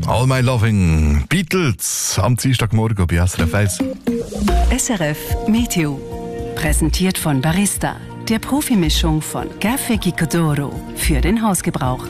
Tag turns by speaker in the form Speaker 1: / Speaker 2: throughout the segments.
Speaker 1: All My Loving Beatles am Dienstagmorgen bei SRF 1.
Speaker 2: SRF Meteo. Präsentiert von Barista, der Profimischung von Café Gicodoro für den Hausgebrauch.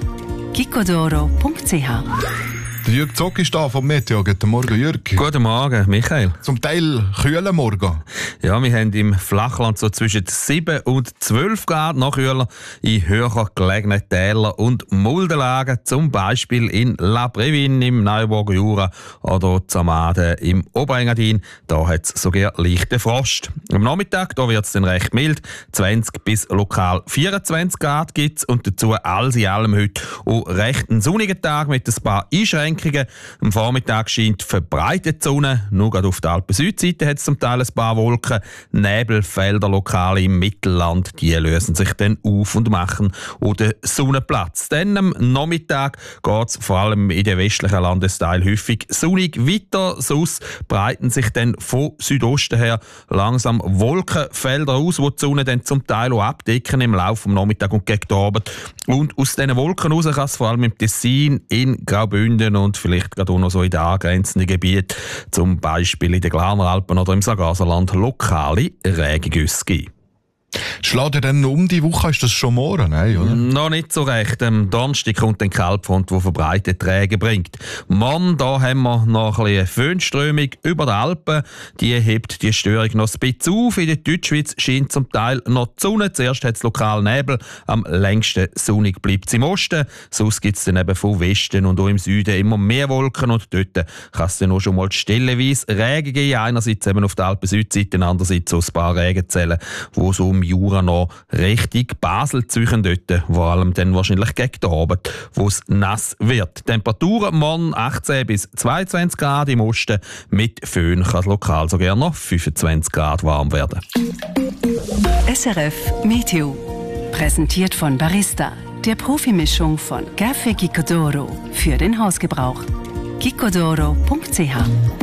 Speaker 2: gicodoro.ch.
Speaker 1: Jürg Zock ist da vom Meteo. Guten Morgen, Jürg.
Speaker 3: Guten Morgen, Michael.
Speaker 1: Zum Teil kühlen Morgen.
Speaker 3: Ja, wir haben im Flachland so zwischen 7 und 12 Grad, noch kühler in höher gelegenen Tälern und Muldenlagen, zum Beispiel in La Brevin im Neuburger Jura oder Zamaden im Oberengadin. Da hat es sogar leichten Frost. Am Nachmittag wird es dann recht mild, 20 bis lokal 24 Grad gibt's und dazu alles in allem heute auch recht einen sonnigen Tag mit ein paar Einschränkungen. Am Vormittag scheint verbreitet die Sonne. Nur gerade auf der Alpen-Südseite hat es zum Teil ein paar Wolken. Nebelfelder lokal im Mittelland, die lösen sich dann auf und machen den Sonnenplatz. Dann am Nachmittag geht es vor allem in den westlichen Landesteilen häufig sonnig weiter. Sonst breiten sich dann von Südosten her langsam Wolkenfelder aus, die die Sonne dann zum Teil auch abdecken im Laufe des Nachmittags und gegen den Abend. Und aus diesen Wolken raus kann es vor allem im Tessin, in Graubünden und vielleicht gerade auch noch so in den angrenzenden Gebieten, zum Beispiel in den Glarner Alpen oder im Sargaserland, lokale Regengüsse geben.
Speaker 1: Schlägt ihr denn um die Woche? Ist das schon morgen? Nein, oder?
Speaker 3: Noch nicht so recht. Am Donnerstag kommt ein Kaltfront, der verbreitet Regen bringt. Morgen da haben wir noch ein bisschen Föhnströmung über die Alpen. Die hebt die Störung noch ein bisschen auf. In der Deutschschweiz scheint zum Teil noch die Sonne. Zuerst hat es lokal Nebel. Am längsten sonnig bleibt es im Osten. Sonst gibt es dann eben von Westen und auch im Süden immer mehr Wolken. Und dort kann es dann auch schon mal stellenweise Regen geben. Einerseits eben auf der Alpen-Südseite, andererseits so ein paar Regenzellen, wo so im Jura noch Richtung Basel ziehen dort, vor allem dann wahrscheinlich gegen den Abend, wo es nass wird. Temperaturen morgen 18 bis 22 Grad im Osten, mit Föhn kann es lokal sogar noch 25 Grad warm werden.
Speaker 2: SRF Meteo. Präsentiert von Barista, der Profimischung von Café Gicodoro für den Hausgebrauch. gicodoro.ch